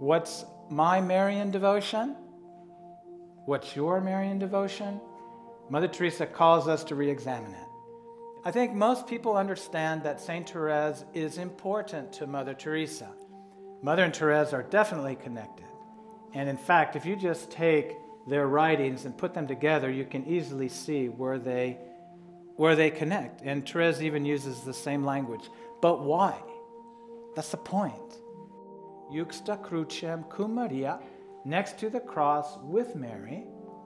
What's my Marian devotion? What's your Marian devotion? Mother Teresa calls us to re-examine it. I think most people understand that Saint Therese is important to Mother Teresa. Mother and Therese are definitely connected. And in fact, if you just take their writings and put them together, you can easily see where they connect. And Therese even uses the same language. But why? That's the point. Juxta crucem cum Maria, next to the cross with Mary,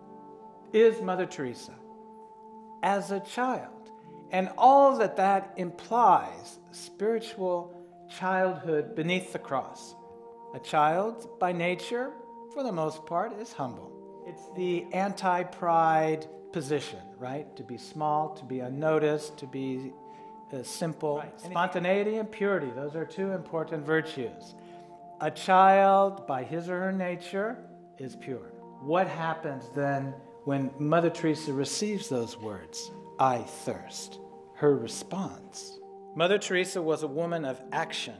is Mother Teresa as a child. And all that implies, spiritual childhood beneath the cross. A child, by nature, for the most part, is humble. It's the anti-pride position, right? To be small, to be unnoticed, to be simple. Right. Spontaneity and purity, those are two important virtues. A child, by his or her nature, is pure. What happens then when Mother Teresa receives those words, I thirst? Her response. Mother Teresa was a woman of action.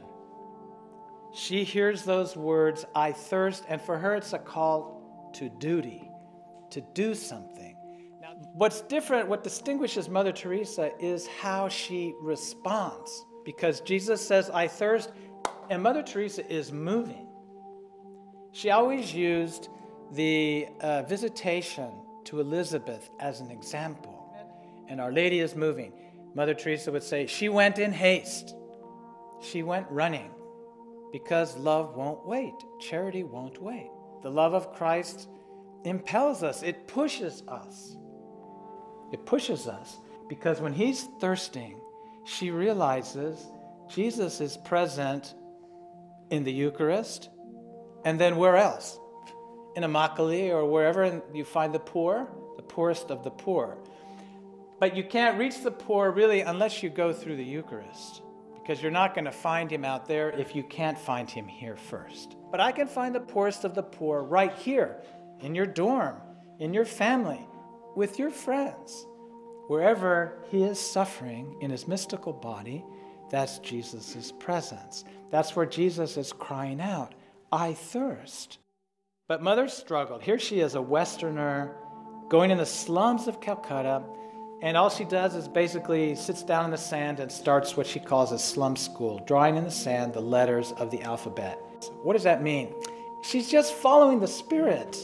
She hears those words, I thirst, and for her it's a call to duty, to do something. Now, what's different, what distinguishes Mother Teresa is how she responds. Because Jesus says, I thirst, and Mother Teresa is moving. She always used the visitation to Elizabeth as an example. And Our Lady is moving. Mother Teresa would say, she went in haste. She went running. Because love won't wait. Charity won't wait. The love of Christ impels us. It pushes us. It pushes us. Because when he's thirsting, she realizes Jesus is present in the Eucharist. And then where else? In Immaculée or wherever you find the poor, the poorest of the poor. But you can't reach the poor really unless you go through the Eucharist. Because you're not going to find him out there if you can't find him here first. But I can find the poorest of the poor right here, in your dorm, in your family, with your friends. Wherever he is suffering in his mystical body, that's Jesus' presence. That's where Jesus is crying out, I thirst. But Mother struggled. Here she is, a Westerner, going in the slums of Calcutta, and all she does is basically sits down in the sand and starts what she calls a slum school, drawing in the sand the letters of the alphabet. What does that mean? She's just following the Spirit.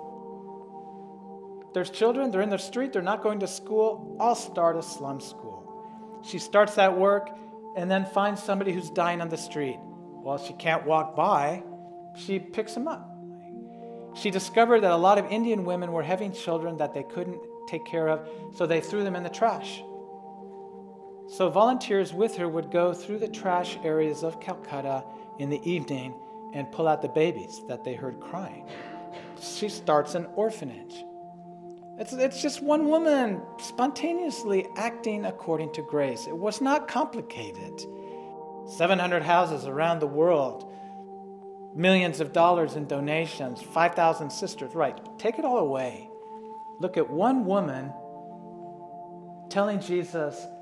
There's children, they're in the street, they're not going to school. I'll start a slum school. She starts that work and then finds somebody who's dying on the street. Well, she can't walk by. She picks him up. She discovered that a lot of Indian women were having children that they couldn't take care of, so they threw them in the trash. So volunteers with her would go through the trash areas of Calcutta in the evening and pull out the babies that they heard crying. She starts an orphanage. It's just one woman spontaneously acting according to grace. It was not complicated. 700 houses around the world, millions of dollars in donations, 5,000 sisters. Right, take it all away. Look at one woman telling Jesus,